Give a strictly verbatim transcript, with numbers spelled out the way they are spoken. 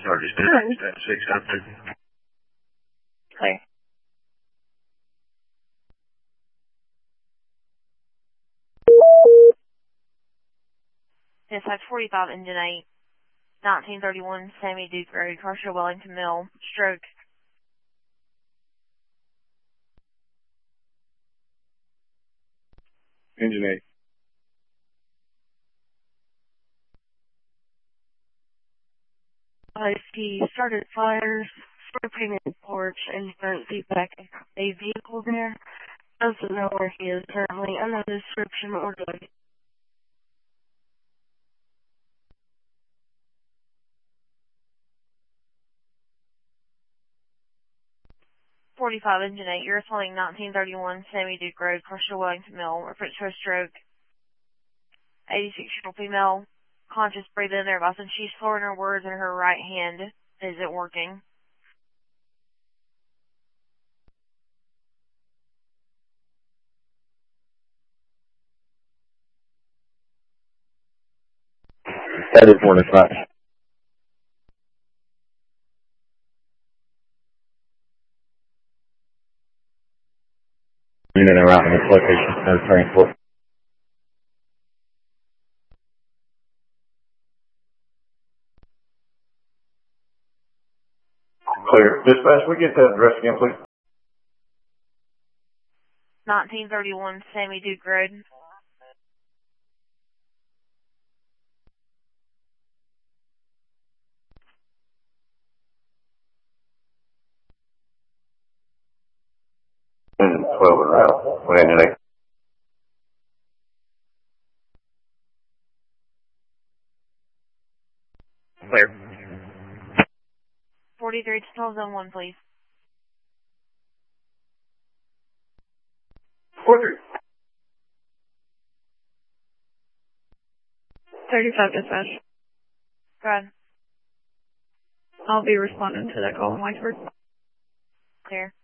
Sorry, just at six hundred. Clear. Dispatch forty-five, engine eight, nineteen thirty-one Sammy Duke Road, Carshall Wellington Mill, stroke. Engine eight. I see started fires, started putting in porch and front seat back a vehicle there. Doesn't know where he is currently. I know the description or delay. forty-five, engine eight, you're responding nineteen thirty-one Sammy Duke Road, Carshall Wellington Mill, reference to a stroke. eighty-six-year-old female, conscious, breathe in there, Boston. She's slurring her words in her right hand. Is it working? That is more than five. In and around this location for transport. Clear. Dispatch, we get that address again, please? nineteen thirty-one Sammy Duke Road. And twelve and route. One engine eight. Clear. forty-three to twelve zone one, please. Quarter. thirty-five dispatch. Go ahead. I'll be responding to that call in Whiteford. Clear.